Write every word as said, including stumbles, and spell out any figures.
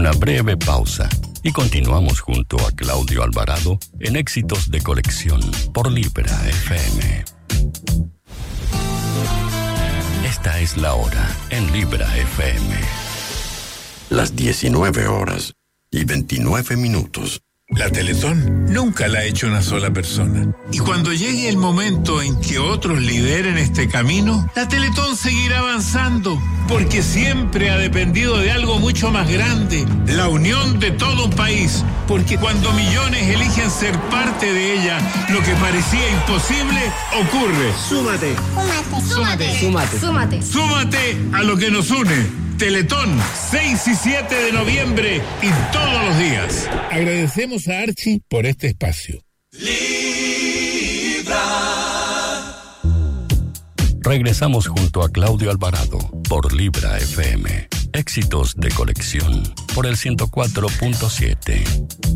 una breve pausa y continuamos junto a Claudio Alvarado en Éxitos de Colección por Libra F M. Esta es la hora en Libra F M. Las diecinueve horas y veintinueve minutos. La Teletón nunca la ha hecho una sola persona. Y cuando llegue el momento en que otros lideren este camino, la Teletón seguirá avanzando, porque siempre ha dependido de algo mucho más grande, la unión de todo un país. Porque cuando millones eligen ser parte de ella, lo que parecía imposible ocurre. Súmate. Súmate. Súmate. Súmate. Súmate a lo que nos une. Teletón, seis y siete de noviembre y todos los días. Agradecemos a Archie por este espacio. Libra. Regresamos junto a Claudio Alvarado por Libra F M. Éxitos de Colección por el ciento cuatro punto siete.